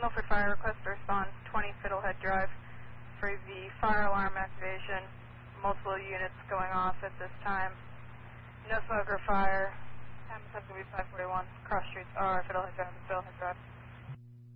Milford Fire, request to respond 20 Fiddlehead Drive for the fire alarm activation. Multiple units going off at this time. No smoke or fire. Time is going to be 541. Cross streets are Fiddlehead Drive and Fiddlehead Drive.